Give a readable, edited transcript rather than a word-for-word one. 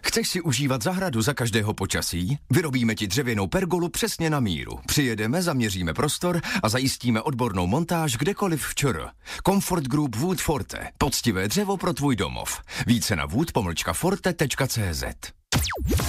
Chceš si užívat zahradu za každého počasí? Vyrobíme ti dřevěnou pergolu přesně na míru. Přijedeme, zaměříme prostor a zajistíme odbornou montáž kdekoliv v ČR. Comfort Group Wood Forte. Poctivé dřevo pro tvůj domov. Více na wood-forte.cz.